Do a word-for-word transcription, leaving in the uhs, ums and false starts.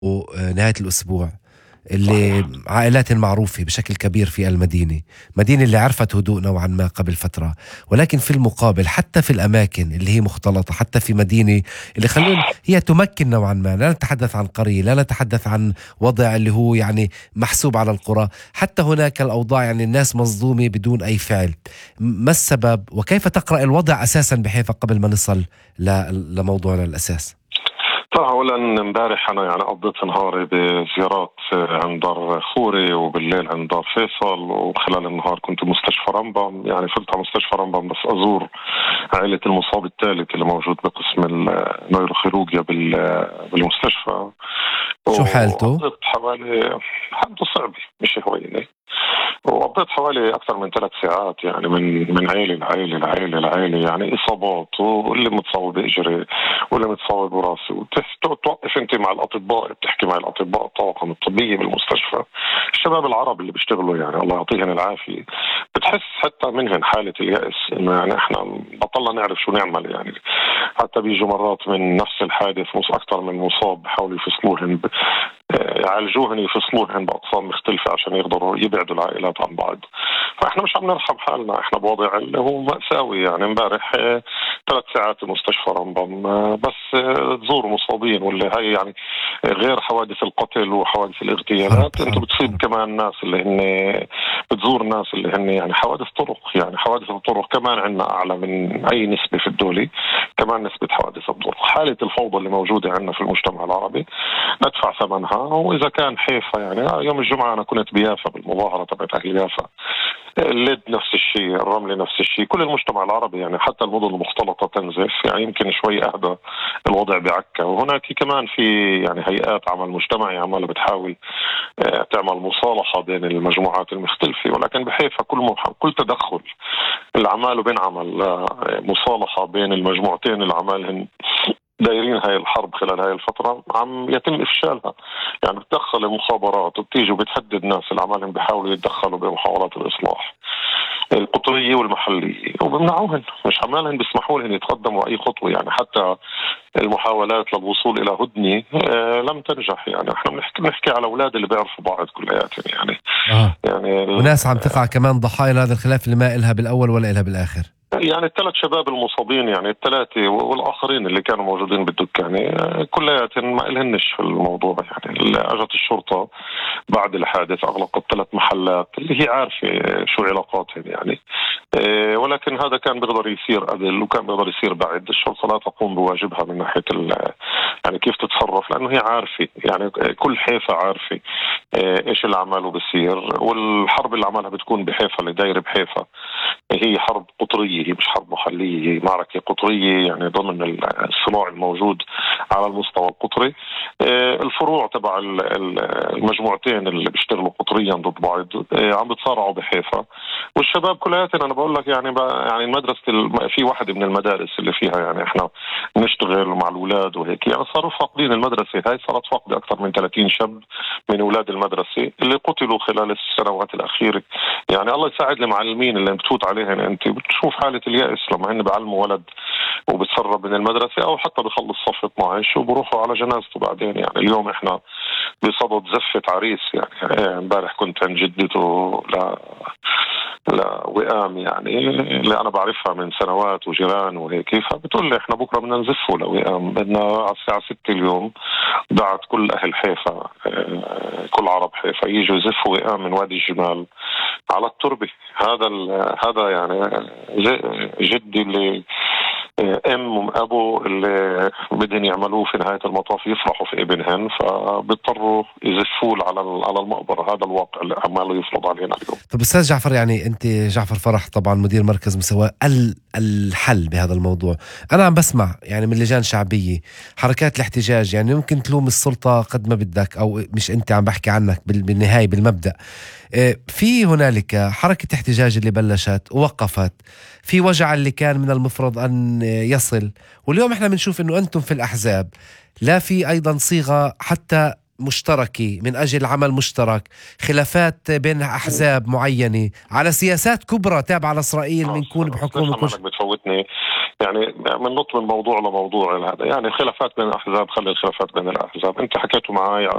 نهاية الأسبوع اللي صحيح. عائلات معروفة بشكل كبير في المدينة، مدينة اللي عرفت هدوء نوعا ما قبل فترة، ولكن في المقابل حتى في الأماكن اللي هي مختلطة، حتى في مدينة اللي خلون هي تمكن نوعا ما، لا نتحدث عن قرية، لا نتحدث عن وضع اللي هو يعني محسوب على القرى، حتى هناك الأوضاع يعني الناس مصدومة بدون أي فعل. ما السبب وكيف تقرأ الوضع أساسا بحيفا قبل ما نصل ل- لموضوعنا الأساس؟ طبعا اولا امبارح انا يعني قضيت نهاري بزيارات عند دار خوري، وبالليل عند دار فيصل، وخلال النهار كنت بمستشفى رمبم. يعني فلت على مستشفى رمبم بس ازور عائلة المصاب الثالث اللي موجود بقسم النيروخيروجيا بالمستشفى. شو حالته؟ وقضيت حوالي، حالته صعبة مش هوينة، وقضيت حوالي أكثر من ثلاث ساعات يعني من من عيلة لعيلة لعيلة لعيلة، يعني إصابات، واللي متصاب بإجري واللي متصاب براسي، وتوقف أنت مع الأطباء، بتحكي مع الأطباء الطاقم الطبية بالمستشفى، الشباب العرب اللي بيشتغلوا يعني الله يعطيهم العافية. بتحس حتى منهم حالة اليأس إنه يعني إحنا بطلنا نعرف شو نعمل. يعني حتى بيجوا مرات من نفس الحادث مش أكثر من مصاب بحاولوا يفصلوهن ب... يعالجوهن يفصلوهن بأقسام مختلفة عشان يقدروا يبعدوا العائلات عن بعض. فإحنا مش عم نرحم حالنا، إحنا بوضع اللي هو مأساوي. يعني امبارح ثلاث ساعات مستشفى رمضان بس تزور مصابين، واللي هي يعني غير حوادث القتل وحوادث حرب الاغتيالات انتم حرب بتصيب حرب. كمان الناس اللي هن بتزور الناس اللي هن يعني حوادث طرق. يعني حوادث الطرق كمان عندنا أعلى من أي نسبة في الدولة، كمان نسبة حوادث الطرق. حالة الفوضى اللي موجودة عندنا في المجتمع العربي ندفع ثمنها. وإذا كان حيفا يعني يوم الجمعة أنا كنت بيافا بالمظاهرة تبعت أهل يافا، اللد نفس الشيء، الرملة نفس الشيء، كل المجتمع العربي يعني حتى المدن المختلطة تنزف. يعني يمكن شوي أهدى الوضع بعكا، وهناك كمان في يعني هيئات عمل مجتمعي عمالة بتحاول تعمل مصالحة بين المجموعات المختلفة، ولكن بحيفا كل مح... كل تدخل العمال وبينعمل مصالحة بين المجموعتين اللي عمالهن دايرين هاي الحرب خلال هاي الفترة عم يتم إفشالها. يعني بتدخل المخابرات وبتيجي وبتهدد ناس اللي عمالهم بيحاولوا يتدخلوا بمحاولات الإصلاح القطرية والمحلية، وبمنعوهن، مش عمالهن بيسمحوا لهن يتقدموا أي خطوة. يعني حتى المحاولات للوصول إلى هدنة آه لم تنجح. يعني احنا بنحكي, بنحكي على أولاد اللي بيعرفوا بعض كلياتهم. يعني آه. يعني وناس عم تقع كمان ضحايا هذا الخلاف اللي ما إلها بالأول ولا إلها بالآخر. يعني الثلاث شباب المصابين، يعني الثلاثة والآخرين اللي كانوا موجودين بالدكان كلياتهم ما إلهنش في الموضوع. يعني أجت الشرطة بعد الحادث أغلقت ثلاث محلات اللي هي عارفة شو علاقاتهم يعني، ولكن هذا كان بيقدر يصير قبل وكان بيقدر يصير بعد. الشرطة لا تقوم بواجبها من ناحية يعني كيف تتصرف، لأنه هي عارفة يعني كل حيفا عارفة إيش اللي عمله بيصير. والحرب اللي عملها بتكون بحيفا اللي داير بحيفا هي حرب قطرية، هي مش حرب محلية، هي معركة قطرية يعني ضمن الصراع الموجود على المستوى القطري. الفروع تبع المجموعتين اللي بيشتغلوا قطريا ضد بعض عم بتصارعوا بحيفا، والشباب كلياتنا أنا بقول لك يعني يعني المدرسة في واحدة من المدارس اللي فيها يعني إحنا نشتغل مع الأولاد وهيك، يعني صاروا فاقدين المدرسة هاي، صارت فاقدة أكثر من ثلاثين شاب من أولاد المدرسة اللي قتلوا خلال السنوات الأخيرة. يعني الله يساعد المعلمين اللي بتفوت عليهن أنت بتشوف حالة اليأس لما هن بعلموا ولد وبتسرب من المدرسة أو حتى بخلص صف اثنا عشر وبروحوا على جنازته بعدين. يعني اليوم إحنا بصدد زفة عريس، يعني امبارح كنت عند جدته لا لا وئام يعني اللي أنا بعرفها من سنوات وجيران وهيك، فبتقول لي إحنا بكرة بدنا نزفه لوئام، بدنا على الساعة ستة اليوم دعت كل أهل حيفا كل عرب حيفا ييجوا يزفوا وئام من وادي الجمال على التربة. هذا هذا يعني جدي اللي ام وابو اللي بدهم يعملوه في نهايه المطاف يفرحوا في ابنهن، فبيضطروا يزفوا على على المقبره. هذا الواقع اللي عماله يفرض علينا اليوم. طب أستاذ جعفر، يعني أنت جعفر فرح طبعا مدير مركز مساواة، الحل بهذا الموضوع أنا عم بسمع يعني من لجان شعبية حركات الاحتجاج، يعني ممكن تلوم السلطة قد ما بدك أو مش أنت عم بحكي عنك بالنهاية بالمبدأ. في هنالك حركة احتجاج اللي بلشت ووقفت في وجع اللي كان من المفروض أن يصل، واليوم احنا بنشوف أنه أنتم في الأحزاب لا في أيضا صيغة حتى مشتركة من أجل عمل مشترك، خلافات بين أحزاب معينة على سياسات كبرى تابعة لإسرائيل، منكون بحكومة بتفوتني يعني من نط من موضوع لموضوع هذا، يعني خلافات بين الأحزاب، خلي الخلافات بين الأحزاب. أنت حكيتوا معي